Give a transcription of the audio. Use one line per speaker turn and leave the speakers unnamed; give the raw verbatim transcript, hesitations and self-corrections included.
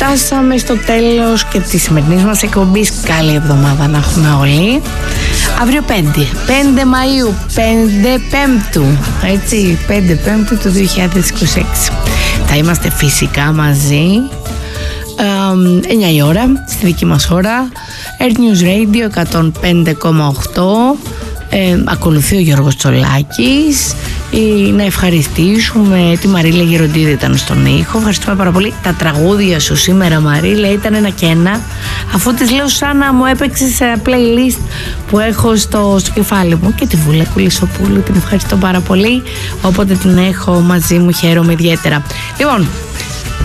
φτάσαμε στο τέλος και της σημερινής μας εκπομπής. Καλή εβδομάδα να έχουμε όλοι. Αύριο πέντε, πέντε Μαΐου, πέντε Πέμπτου, έτσι, πέντε Πέμπτου του δύο χιλιάδες είκοσι έξι. Θα είμαστε φυσικά μαζί, ε, εννιά η ώρα, στη δική μας ώρα, Air News Radio εκατόν πέντε κόμμα οκτώ. Ε, ακολουθεί ο Γιώργος Τσολάκης. Ε, να ευχαριστήσουμε τη Μαρίλα Γεροντίδη, ήταν στον ήχο. Ευχαριστούμε πάρα πολύ. Τα τραγούδια σου σήμερα, Μαρίλα, ήταν ένα και ένα. Αφού της λέω σαν να μου έπαιξε σε playlist που έχω στο, στο κεφάλι μου. Και τη Βούλα Κουλισοπούλου, την ευχαριστώ πάρα πολύ. Όποτε την έχω μαζί μου χαίρομαι ιδιαίτερα. Λοιπόν,